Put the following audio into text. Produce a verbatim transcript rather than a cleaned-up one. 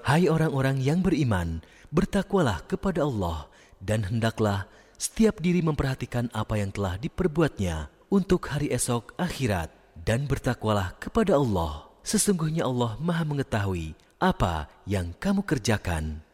Hai orang-orang yang beriman, bertakwalah kepada Allah, dan hendaklah setiap diri memperhatikan apa yang telah diperbuatnya untuk hari esok akhirat. Dan bertakwalah kepada Allah. Sesungguhnya Allah Maha mengetahui apa yang kamu kerjakan.